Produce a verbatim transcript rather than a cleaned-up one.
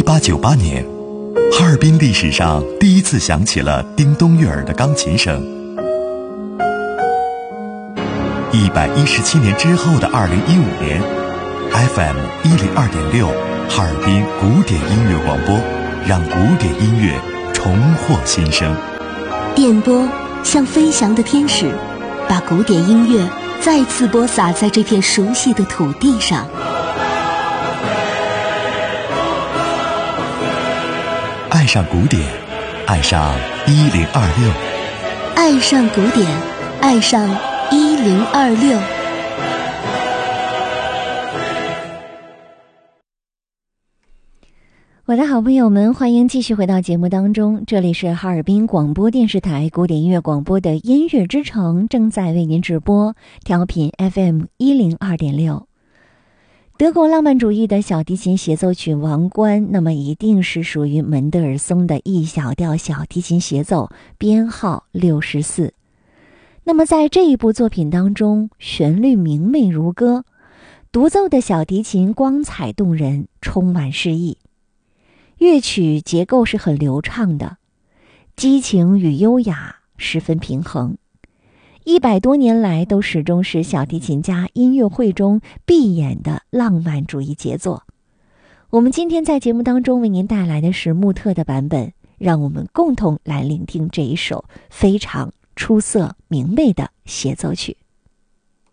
八九八年，哈尔滨历史上第一次响起了叮咚悦耳的钢琴声。一百一十七年之后的二零一五年 ，F M 一零二点六，哈尔滨古典音乐广播，让古典音乐重获新生。 电波像飞翔的天使，把古典音乐再次播撒在这片熟悉的土地上。 爱上古典，爱上一零二六， 爱上古典，爱上一零二六。 我的好朋友们，欢迎继续回到节目当中，这里是哈尔滨广播电视台古典音乐广播的音乐之城，正在为您直播，调频 F M 一零二点六。德国浪漫主义的小提琴协奏曲《王冠》，那么一定是属于门德尔松的 E 小调小提琴协奏，编号六十四。那么在这一部作品当中，旋律明媚如歌，独奏的小提琴光彩动人，充满诗意。乐曲结构是很流畅的，激情与优雅十分平衡。一百多年来都始终是小提琴家音乐会中必演的浪漫主义杰作。我们今天在节目当中为您带来的是穆特的版本，让我们共同来聆听这一首非常出色明媚的协奏曲。